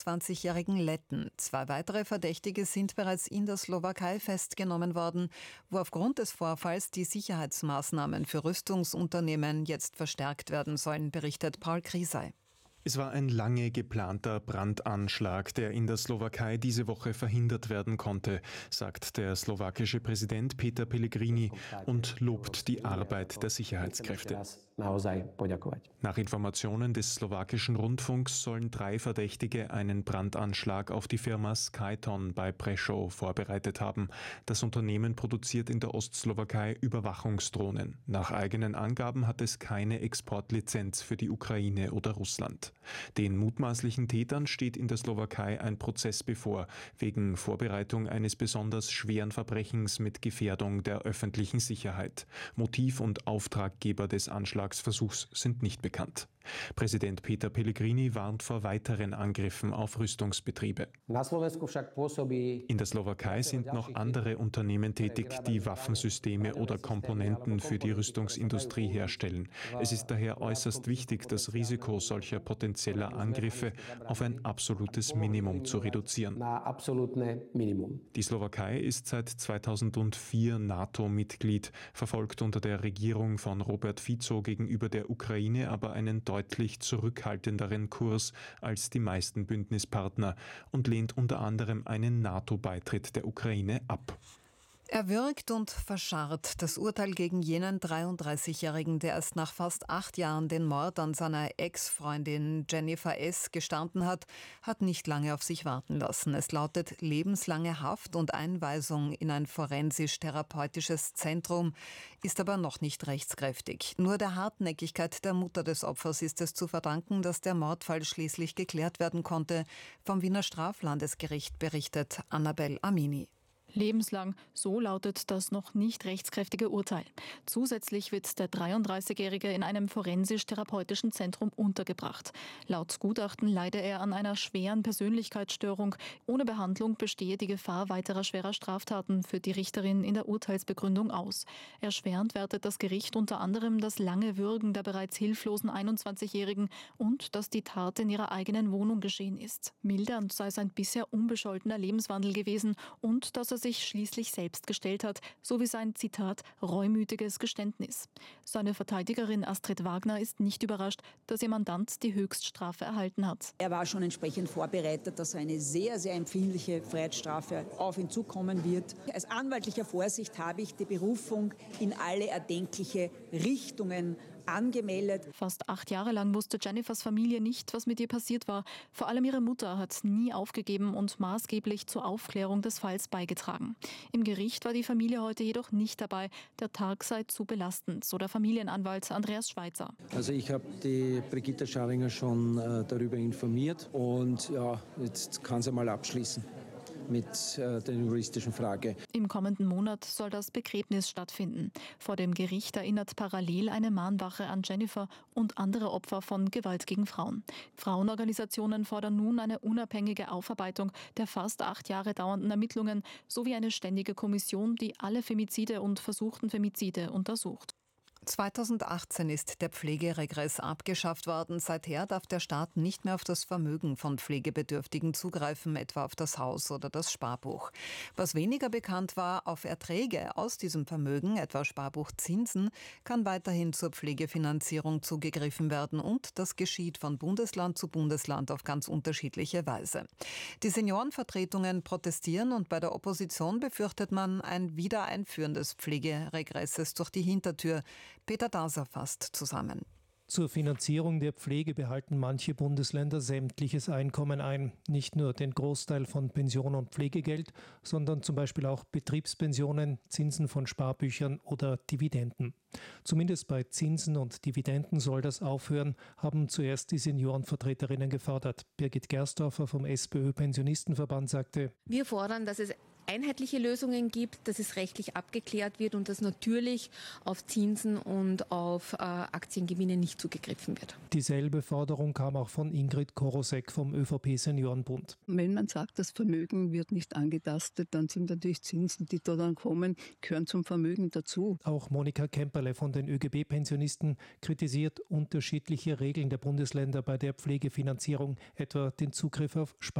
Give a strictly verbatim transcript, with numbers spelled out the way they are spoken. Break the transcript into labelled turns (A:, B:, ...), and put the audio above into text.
A: zwanzigjährigen Letten. Zwei weitere Verdächtige sind bereits in der Slowakei festgenommen worden, wo aufgrund des Vorfalls die Sicherheitsmaßnahmen für Rüstungsunternehmen jetzt verstärkt werden sollen, berichtet Paul Krisei.
B: Es war ein lange geplanter Brandanschlag, der in der Slowakei diese Woche verhindert werden konnte, sagt der slowakische Präsident Peter Pellegrini und lobt die Arbeit der Sicherheitskräfte. Nach Informationen des slowakischen Rundfunks sollen drei Verdächtige einen Brandanschlag auf die Firma Skyton bei Prešov vorbereitet haben. Das Unternehmen produziert in der Ostslowakei Überwachungsdrohnen. Nach eigenen Angaben hat es keine Exportlizenz für die Ukraine oder Russland. Den mutmaßlichen Tätern steht in der Slowakei ein Prozess bevor, wegen Vorbereitung eines besonders schweren Verbrechens mit Gefährdung der öffentlichen Sicherheit. Motiv und Auftraggeber des Anschlagsversuchs sind nicht bekannt. Präsident Peter Pellegrini warnt vor weiteren Angriffen auf Rüstungsbetriebe. In der Slowakei sind noch andere Unternehmen tätig, die Waffensysteme oder Komponenten für die Rüstungsindustrie herstellen. Es ist daher äußerst wichtig, das Risiko solcher potenzieller Angriffe auf ein absolutes Minimum zu reduzieren. Die Slowakei ist seit zweitausendvier NATO-Mitglied, verfolgt unter der Regierung von Robert Fico gegenüber der Ukraine aber einen deutlich zurückhaltenderen Kurs als die meisten Bündnispartner und lehnt unter anderem einen NATO-Beitritt der Ukraine ab.
A: Erwürgt und verscharrt. Das Urteil gegen jenen dreiunddreißigjährigen, der erst nach fast acht Jahren den Mord an seiner Ex-Freundin Jennifer S. gestanden hat, hat nicht lange auf sich warten lassen. Es lautet lebenslange Haft und Einweisung in ein forensisch-therapeutisches Zentrum, ist aber noch nicht rechtskräftig. Nur der Hartnäckigkeit der Mutter des Opfers ist es zu verdanken, dass der Mordfall schließlich geklärt werden konnte. Vom Wiener Straflandesgericht berichtet Annabel Amini.
C: Lebenslang, so lautet das noch nicht rechtskräftige Urteil. Zusätzlich wird der dreiunddreißigjährige in einem forensisch-therapeutischen Zentrum untergebracht. Laut Gutachten leide er an einer schweren Persönlichkeitsstörung. Ohne Behandlung bestehe die Gefahr weiterer schwerer Straftaten, führt die Richterin in der Urteilsbegründung aus. Erschwerend wertet das Gericht unter anderem das lange Würgen der bereits hilflosen einundzwanzigjährigen und dass die Tat in ihrer eigenen Wohnung geschehen ist. Mildernd sei sein bisher unbescholtener Lebenswandel gewesen und dass er sich schließlich selbst gestellt hat, sowie sein, Zitat, reumütiges Geständnis. Seine Verteidigerin Astrid Wagner ist nicht überrascht, dass ihr Mandant die Höchststrafe erhalten hat.
D: Er war schon entsprechend vorbereitet, dass eine sehr, sehr empfindliche Freiheitsstrafe auf ihn zukommen wird. Aus anwaltlicher Vorsicht habe ich die Berufung in alle erdenkliche Richtungen angemeldet.
C: Fast acht Jahre lang wusste Jennifers Familie nicht, was mit ihr passiert war. Vor allem ihre Mutter hat nie aufgegeben und maßgeblich zur Aufklärung des Falls beigetragen. Im Gericht war die Familie heute jedoch nicht dabei. Der Tag sei zu belastend, so der Familienanwalt Andreas Schweizer.
E: Also ich habe die Brigitta Scharinger schon äh, darüber informiert und ja, jetzt kann sie mal abschließen mit äh, der juristischen Frage.
C: Im kommenden Monat soll das Begräbnis stattfinden. Vor dem Gericht erinnert parallel eine Mahnwache an Jennifer und andere Opfer von Gewalt gegen Frauen. Frauenorganisationen fordern nun eine unabhängige Aufarbeitung der fast acht Jahre dauernden Ermittlungen sowie eine ständige Kommission, die alle Femizide und versuchten Femizide untersucht.
A: zweitausendachtzehn ist der Pflegeregress abgeschafft worden. Seither darf der Staat nicht mehr auf das Vermögen von Pflegebedürftigen zugreifen, etwa auf das Haus oder das Sparbuch. Was weniger bekannt war, auf Erträge aus diesem Vermögen, etwa Sparbuchzinsen, kann weiterhin zur Pflegefinanzierung zugegriffen werden und das geschieht von Bundesland zu Bundesland auf ganz unterschiedliche Weise. Die Seniorenvertretungen protestieren und bei der Opposition befürchtet man ein Wiedereinführen des Pflegeregresses durch die Hintertür. Peter Daser fasst zusammen.
F: Zur Finanzierung der Pflege behalten manche Bundesländer sämtliches Einkommen ein. Nicht nur den Großteil von Pension und Pflegegeld, sondern zum Beispiel auch Betriebspensionen, Zinsen von Sparbüchern oder Dividenden. Zumindest bei Zinsen und Dividenden soll das aufhören, haben zuerst die Seniorenvertreterinnen gefordert. Birgit Gersdorfer vom SPÖ-Pensionistenverband sagte:
G: Wir fordern, dass es einheitliche Lösungen gibt, dass es rechtlich abgeklärt wird und dass natürlich auf Zinsen und auf äh, Aktiengewinne nicht zugegriffen wird.
F: Dieselbe Forderung kam auch von Ingrid Korosek vom ÖVP-Seniorenbund.
H: Wenn man sagt, das Vermögen wird nicht angetastet, dann sind natürlich Zinsen, die da dann kommen, gehören zum Vermögen dazu.
F: Auch Monika Kemperle von den ÖGB-Pensionisten kritisiert unterschiedliche Regeln der Bundesländer bei der Pflegefinanzierung, etwa den Zugriff auf Spar-